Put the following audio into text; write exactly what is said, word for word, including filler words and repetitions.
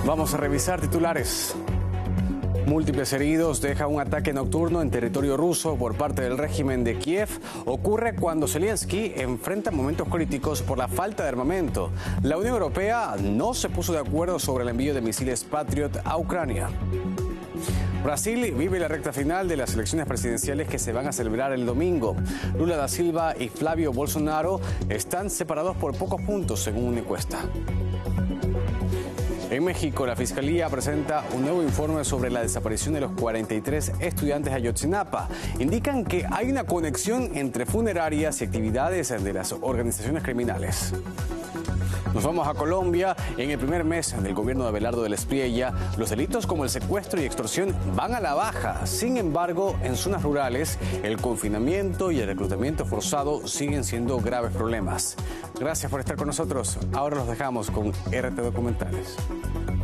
Vamos a revisar titulares. Múltiples heridos deja un ataque nocturno en territorio ruso por parte del régimen de Kiev. Ocurre cuando Zelensky enfrenta momentos críticos por la falta de armamento. La Unión Europea no se puso de acuerdo sobre el envío de misiles Patriot a Ucrania. Brasil vive la recta final de las elecciones presidenciales que se van a celebrar el domingo. Lula da Silva y Flavio Bolsonaro están separados por pocos puntos según una encuesta. En México, la Fiscalía presenta un nuevo informe sobre la desaparición de los cuarenta y tres estudiantes de Ayotzinapa. Indican que hay una conexión entre funerarias y actividades de las organizaciones criminales. Nos vamos a Colombia. En el primer mes del gobierno de Abelardo del Espriella, los delitos como el secuestro y extorsión van a la baja. Sin embargo, en zonas rurales, el confinamiento y el reclutamiento forzado siguen siendo graves problemas. Gracias por estar con nosotros. Ahora los dejamos con R T Documentales.